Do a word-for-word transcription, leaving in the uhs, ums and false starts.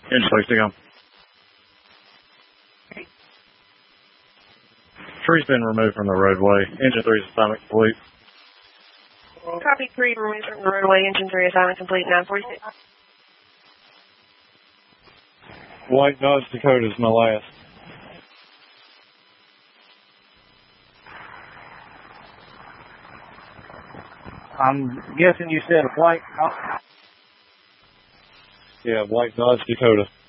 Engine three, stick on. Tree's been removed from the roadway. Engine three's assignment complete. Copy three, removed from the roadway. Engine three, assignment complete, nine forty-six. White Dodge Dakota is my last. I'm guessing you said a white. Oh. Yeah, White Dodge Dakota.